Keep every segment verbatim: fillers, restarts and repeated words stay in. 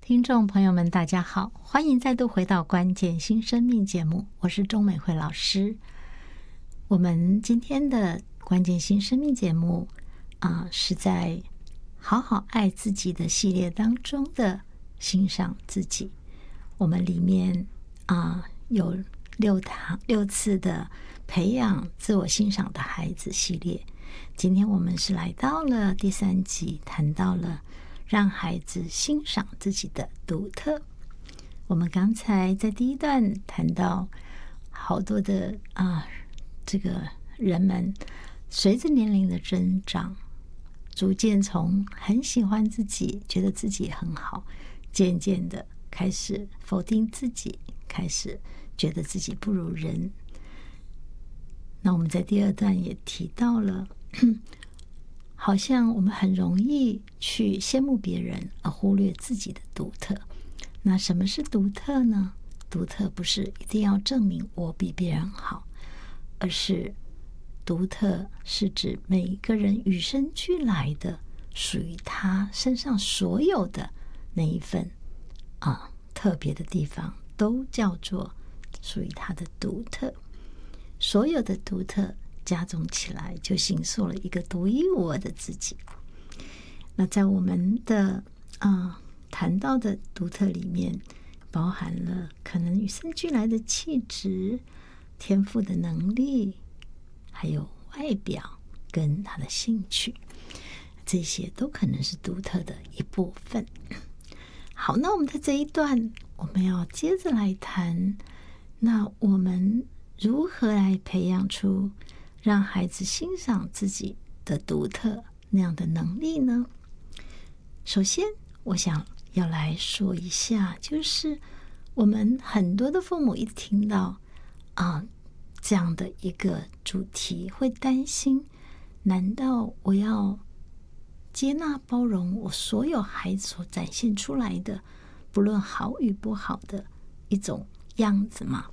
听众朋友们大家好，欢迎再度回到关键新生命节目，我是钟美惠老师。我们今天的关键新生命节目啊、呃，是在好好爱自己的系列当中的欣赏自己。我们里面啊、呃、有六堂六次的培养自我欣赏的孩子系列，今天我们是来到了第三集，谈到了让孩子欣赏自己的独特。我们刚才在第一段谈到好多的啊，这个人们随着年龄的增长，逐渐从很喜欢自己，觉得自己很好，渐渐的开始否定自己，开始觉得自己不如人。那我们在第二段也提到了好像我们很容易去羡慕别人，而忽略自己的独特。那什么是独特呢？独特不是一定要证明我比别人好，而是独特是指每一个人与生俱来的，属于他身上所有的那一份啊特别的地方，都叫做属于他的独特。所有的独特加总起来，就形塑了一个独一无二的自己。那在我们的啊、呃、谈到的独特里面，包含了可能与生俱来的气质、天赋的能力，还有外表跟他的兴趣，这些都可能是独特的一部分。好，那我们在这一段，我们要接着来谈，那我们如何来培养出让孩子欣赏自己的独特那样的能力呢？首先我想要来说一下，就是我们很多的父母一听到啊这样的一个主题，会担心，难道我要接纳包容我所有孩子所展现出来的不论好与不好的一种样子吗？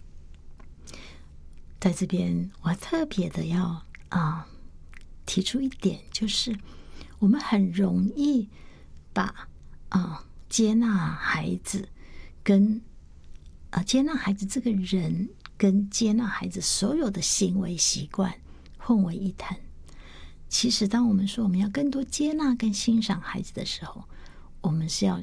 在这边我特别的要啊、呃、提出一点，就是我们很容易把啊、呃、接纳孩子跟啊、呃、接纳孩子这个人跟接纳孩子所有的行为习惯混为一谈。其实当我们说我们要更多接纳跟欣赏孩子的时候，我们是要